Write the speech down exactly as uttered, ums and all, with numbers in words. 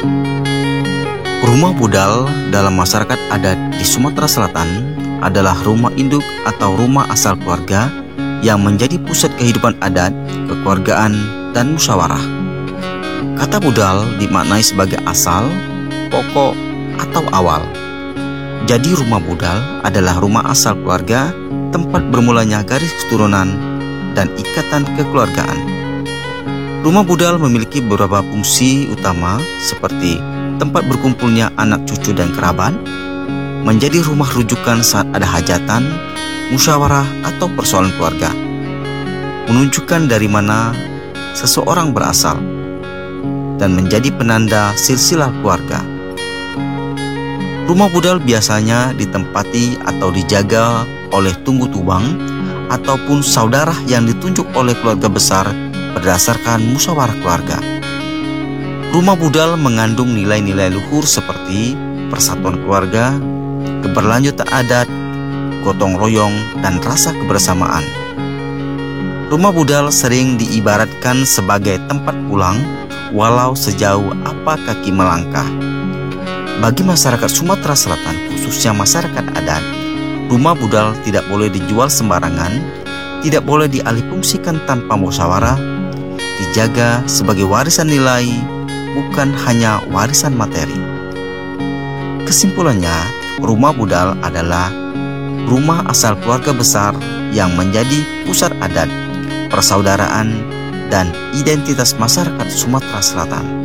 Rumah budal dalam masyarakat adat di Sumatera Selatan adalah rumah induk atau rumah asal keluarga yang menjadi pusat kehidupan adat, kekeluargaan, dan musyawarah. Kata budal dimaknai sebagai asal, pokok, atau awal. Jadi rumah budal adalah rumah asal keluarga, tempat bermulanya garis keturunan dan ikatan kekeluargaan. Rumah budal memiliki beberapa fungsi utama seperti tempat berkumpulnya anak cucu dan kerabat, menjadi rumah rujukan saat ada hajatan, musyawarah atau persoalan keluarga, menunjukkan dari mana seseorang berasal, dan menjadi penanda silsilah keluarga. Rumah budal biasanya ditempati atau dijaga oleh tunggu tubang ataupun saudara yang ditunjuk oleh keluarga besar berdasarkan musyawarah keluarga. Rumah budal mengandung nilai-nilai luhur seperti persatuan keluarga, keberlanjutan adat, gotong royong, dan rasa kebersamaan. Rumah budal sering diibaratkan sebagai tempat pulang walau sejauh apa kaki melangkah. Bagi masyarakat Sumatera Selatan, khususnya masyarakat adat, rumah budal tidak boleh dijual sembarangan, tidak boleh dialihfungsikan tanpa musyawarah, dijaga sebagai warisan nilai, bukan hanya warisan materi. Kesimpulannya, rumah budal adalah rumah asal keluarga besar yang menjadi pusat adat, persaudaraan, dan identitas masyarakat Sumatera Selatan.